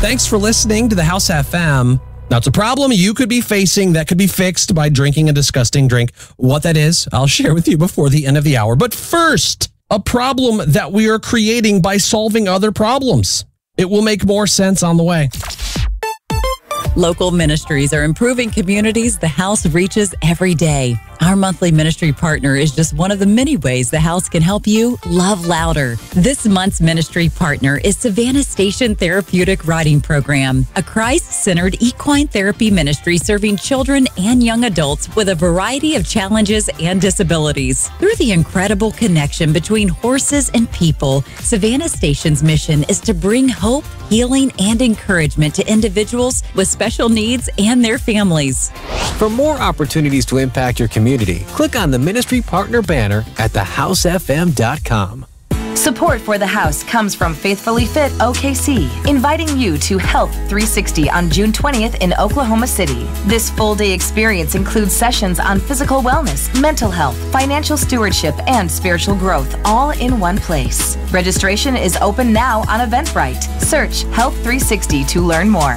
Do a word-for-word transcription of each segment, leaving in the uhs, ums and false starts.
Thanks for listening to the House F M. Now, it's a problem you could be facing that could be fixed by drinking a disgusting drink. What that is, I'll share with you before the end of the hour. But first, a problem that we are creating by solving other problems. It will make more sense on the way. Local ministries are improving communities the House reaches every day. Our monthly ministry partner is just one of the many ways the House can help you love louder. This month's ministry partner is Savannah Station Therapeutic Riding Program, a Christ-centered equine therapy ministry serving children and young adults with a variety of challenges and disabilities. Through the incredible connection between horses and people, Savannah Station's mission is to bring hope, healing, and encouragement to individuals with special needs and their families. For more opportunities to impact your community, click on the Ministry Partner banner at the house f m dot com. Support for the House comes from Faithfully Fit O K C, inviting you to Health three sixty on June twentieth in Oklahoma City. This full-day experience includes sessions on physical wellness, mental health, financial stewardship, and spiritual growth, all in one place. Registration is open now on Eventbrite. Search Health three sixty to learn more.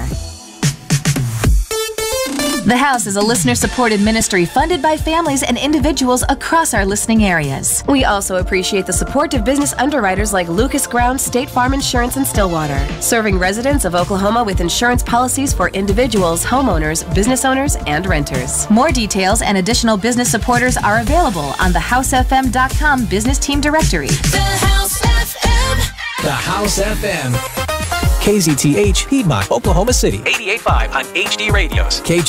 The House is a listener-supported ministry funded by families and individuals across our listening areas. We also appreciate the support of business underwriters like Lucas Ground State Farm Insurance in Stillwater, serving residents of Oklahoma with insurance policies for individuals, homeowners, business owners, and renters. More details and additional business supporters are available on the house f m dot com business team directory. The House F M. The House F M. K Z T H, Piedmont, Oklahoma City. eighty-eight point five on H D Radios. K